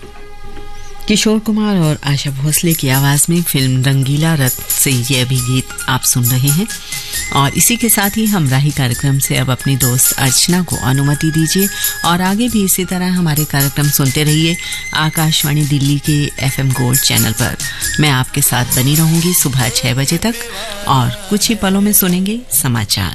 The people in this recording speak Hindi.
किशोर कुमार और आशा भोसले की आवाज में फिल्म रंगीला रथ से ये अभी गीत आप सुन रहे हैं। और इसी के साथ ही हम राही कार्यक्रम से अब अपनी दोस्त अर्चना को अनुमति दीजिए और आगे भी इसी तरह हमारे कार्यक्रम सुनते रहिए आकाशवाणी दिल्ली के FM गोल्ड चैनल पर। मैं आपके साथ बनी रहूंगी सुबह 6 बजे तक और कुछ ही पलों में सुनेंगे समाचार।